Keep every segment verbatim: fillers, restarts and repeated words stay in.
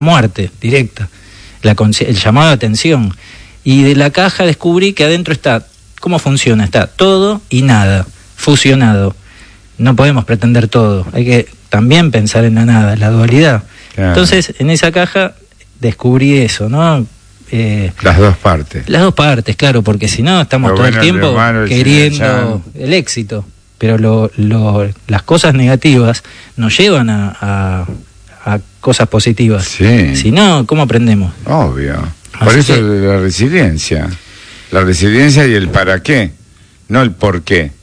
muerte directa, la el llamado de atención. Y de la caja descubrí que adentro está, ¿cómo funciona? Está todo y nada, fusionado. No podemos pretender todo, hay que también pensar en la nada, la dualidad. Claro. Entonces, en esa caja descubrí eso, ¿no? Eh, las dos partes. Las dos partes, claro, porque si no estamos lo todo bueno, el tiempo el queriendo el, el éxito. Pero lo, lo, las cosas negativas nos llevan a, a, a cosas positivas. Sí. Si no, ¿cómo aprendemos? Obvio. Por Así eso que... la resiliencia. La resiliencia y el para qué. No el por qué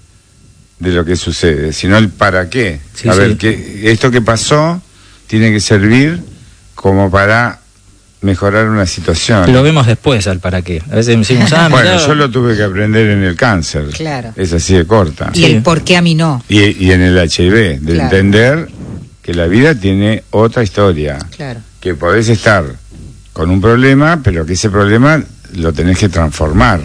de lo que sucede, sino el para qué. Sí, a sí. ver, que esto que pasó tiene que servir como para mejorar una situación. Lo vemos después al para qué. A veces decimos, ah, bueno, mirá, yo lo tuve que aprender en el cáncer. Claro. Es así de corta. Y sí. el por qué a mí no. Y, y en el H I V, de claro. entender que la vida tiene otra historia. Claro. Que podés estar con un problema, pero que ese problema lo tenés que transformar.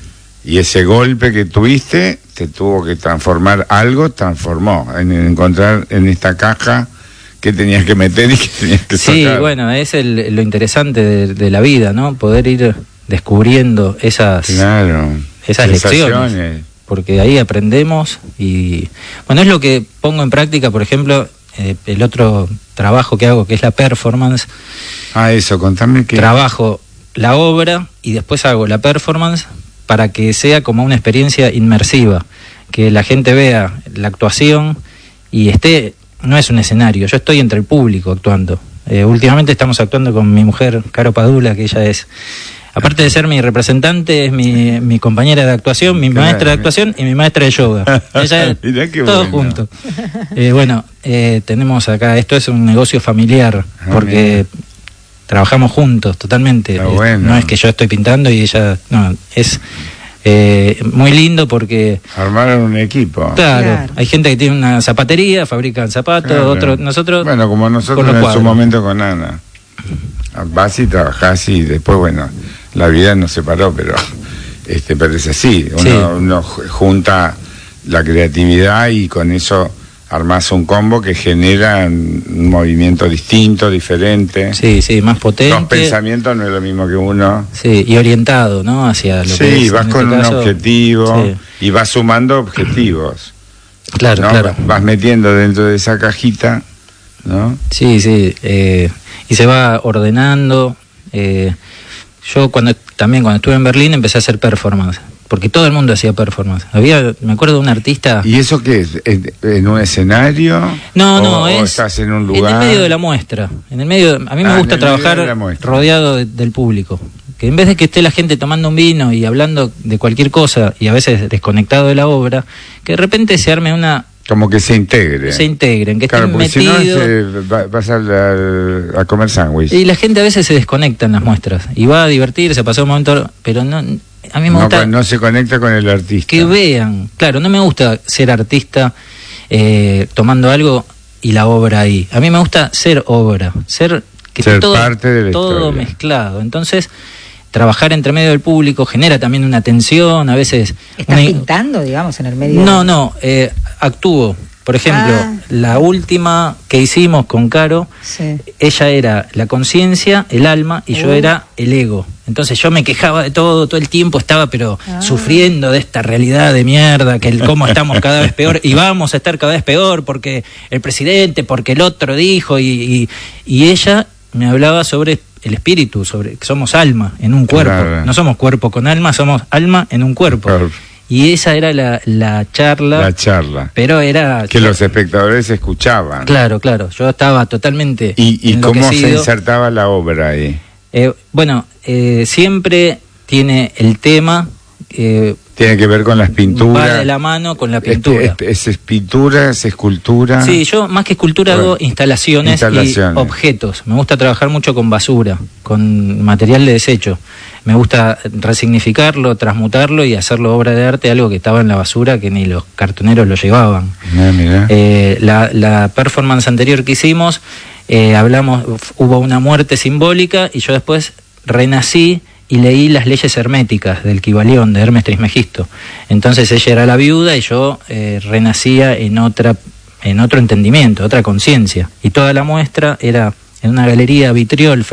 Y ese golpe que tuviste te tuvo que transformar algo, transformó. En encontrar en esta caja que tenías que meter y que tenías que sacar. Sí, bueno, es el, lo interesante de, de la vida, ¿no? Poder ir descubriendo esas, claro, esas lecciones, porque ahí aprendemos y, bueno, es lo que pongo en práctica, por ejemplo, eh, el otro trabajo que hago, que es la performance. Ah, eso, contame que... Trabajo la obra y después hago la performance para que sea como una experiencia inmersiva, que la gente vea la actuación y esté... No es un escenario, yo estoy entre el público actuando. Eh, últimamente estamos actuando con mi mujer, Caro Padula, que ella es, aparte de ser mi representante, es mi, mi compañera de actuación, mi claro. maestra de actuación y mi maestra de yoga. Ella es todo bueno. junto. Eh, bueno, eh, tenemos acá, esto es un negocio familiar, ah, porque mira. trabajamos juntos totalmente. Ah, bueno. No es que yo estoy pintando y ella, no, es... Eh, muy lindo porque armaron un equipo. Claro, claro, hay gente que tiene una zapatería, fabrican zapatos, claro. otros, nosotros. Bueno, como nosotros en cuadros. Su momento con Ana. Vas y trabajás y después, bueno, la vida nos separó, pero este, pero es así. Uno, sí. uno junta la creatividad y con eso armás un combo que genera un movimiento distinto, diferente. Sí, sí, más potente. Dos pensamientos no es lo mismo que uno. Sí, y orientado, ¿no? Hacia lo sí, que es. Sí, vas con este un caso, objetivo sí. y vas sumando objetivos. Claro, ¿no? claro. Vas metiendo dentro de esa cajita, ¿no? Sí, sí, eh, y se va ordenando. Eh, yo cuando también cuando estuve en Berlín empecé a hacer performance. Porque todo el mundo hacía performance. Había, me acuerdo de un artista... ¿Y eso qué es? ¿En un escenario? No, no, o, es... ¿O estás en un lugar? En el medio de la muestra. En el medio, a mí me ah, gusta trabajar rodeado de, del público. Que en vez de que esté la gente tomando un vino y hablando de cualquier cosa, y a veces desconectado de la obra, que de repente se arme una... Como que se integre. Se integren, que claro, estén metidos. Si no, eh, va, vas a, la, a comer sándwich. Y la gente a veces se desconecta en las muestras. Y va a divertirse, a pasar un momento... Pero no... A mí me gusta no, no se conecta con el artista. Que vean, claro, no me gusta ser artista eh, tomando algo y la obra ahí. A mí me gusta ser obra, ser que ser todo, parte de la todo historia. Mezclado. Entonces, trabajar entre medio del público genera también una tensión, a veces... ¿Estás una... pintando, digamos, en el medio? No, no, eh, actúo. Por ejemplo, ah. la última que hicimos con Caro, sí. ella era la conciencia, el alma, y uh. yo era el ego. Entonces yo me quejaba de todo, todo el tiempo estaba pero ah. sufriendo de esta realidad de mierda, que el cómo estamos cada vez peor, y vamos a estar cada vez peor porque el presidente, porque el otro dijo, y, y, y ella me hablaba sobre el espíritu, sobre que somos alma en un cuerpo. Claro. No somos cuerpo con alma, somos alma en un cuerpo. Claro. Y esa era la, la charla. La charla. Pero era... Que los espectadores escuchaban. Claro, claro. Yo estaba totalmente ¿Y, y cómo se insertaba la obra ahí? Eh, bueno, eh, siempre tiene el tema... Eh, tiene que ver con las pinturas. Va de la mano con la pintura. ¿Es, es, es pintura, es escultura? Sí, yo más que escultura bueno, hago instalaciones, instalaciones y objetos. Me gusta trabajar mucho con basura, con material de desecho. Me gusta resignificarlo, transmutarlo y hacerlo obra de arte, algo que estaba en la basura que ni los cartoneros lo llevaban. Ah, mira. Eh, la, la performance anterior que hicimos, eh, hablamos, hubo una muerte simbólica y yo después renací y leí las leyes herméticas del Kybalión, de Hermes Trismegisto. Entonces ella era la viuda y yo eh, renacía en otra, en otro entendimiento, otra conciencia. Y toda la muestra era en una galería vitriol